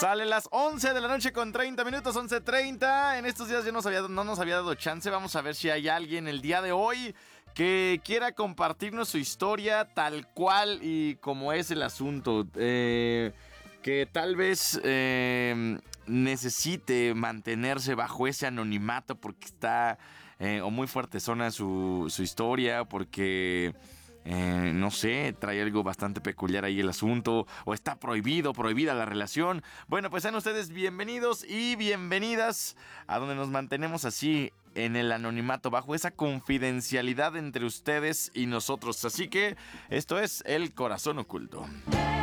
Sale las 11 de la noche con 30 minutos, 11:30. En estos días ya no nos había dado chance. Vamos a ver si hay alguien el día de hoy que quiera compartirnos su historia tal cual y como es el asunto. Que tal vez necesite mantenerse bajo ese anonimato porque está o muy fuertezona su historia, porque no sé, trae algo bastante peculiar ahí el asunto, o está prohibida la relación. Bueno, pues sean ustedes bienvenidos y bienvenidas a donde nos mantenemos así en el anonimato, bajo esa confidencialidad entre ustedes y nosotros. Así que esto es El Corazón Oculto.